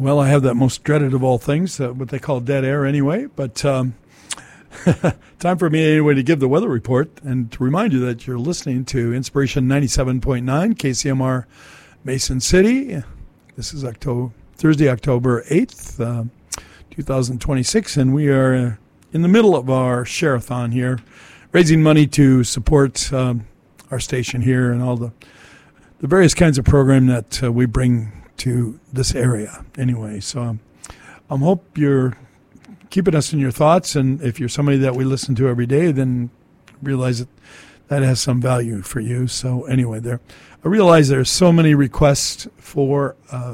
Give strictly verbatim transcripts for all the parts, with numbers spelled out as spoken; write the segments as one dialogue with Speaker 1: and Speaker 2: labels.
Speaker 1: Well, I have that most dreaded of all things, uh, what they call dead air anyway. But um, time for me anyway to give the weather report and to remind you that you're listening to Inspiration ninety-seven point nine, K C M R Mason City. This is October, Thursday, October eighth, uh, twenty twenty-six, and we are uh, in the middle of our share-a-thon here, raising money to support um, our station here and all the, the various kinds of program that uh, we bring to this area anyway. So um, I hope you're keeping us in your thoughts, and if you're somebody that we listen to every day, then realize that that has some value for you. So anyway, there, I realize there's so many requests for uh,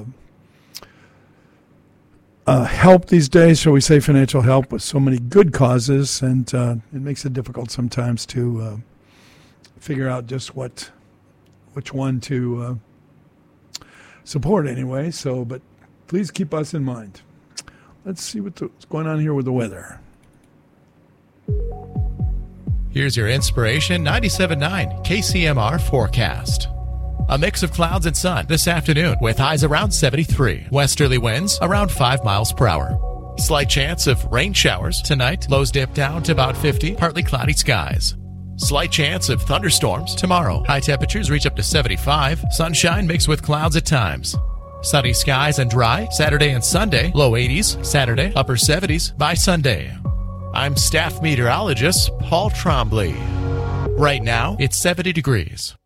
Speaker 1: uh, help these days, shall we say financial help, with so many good causes, and uh, it makes it difficult sometimes to uh, figure out just what, which one to uh, support anyway. So, but please keep us in mind. Let's see what's going on here with the weather.
Speaker 2: Here's your Inspiration ninety-seven point nine K C M R forecast. A mix of clouds and sun this afternoon with highs around seventy-three. Westerly winds around five miles per hour. Slight chance of rain showers tonight. Lows dip down to about fifty. Partly cloudy skies. Slight chance of thunderstorms tomorrow. High temperatures reach up to seventy-five. Sunshine mixed with clouds at times. Sunny skies and dry Saturday and Sunday. Low eighties Saturday, upper seventies by Sunday. I'm staff meteorologist Paul Trombley. Right now, it's seventy degrees.